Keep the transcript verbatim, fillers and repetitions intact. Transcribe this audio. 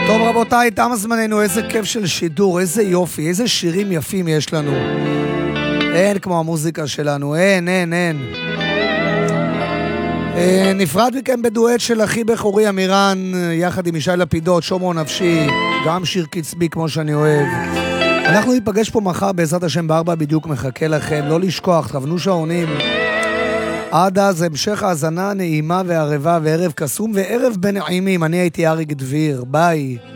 טוב רבותיי, תם זמננו, איזה כיף של שידור, איזה יופי, איזה שירים יפים יש לנו. אין כמו המוזיקה שלנו, אין, אין, אין. אה, נפרד מכם בדואט של אחי בכורי אמירן, יחד עם ישי לפידות, שומו נפשי, גם שיר קצבי כמו שאני אוהב. אנחנו ניפגש פה מחר בעזרת השם בארבע בדיוק, מחכה לכם, לא לשכוח, תכוונו שעונים. עד אז המשך האזנה נעימה וערבה וערב קסום וערב בנעימים. אני הייתי אריק דביר, ביי.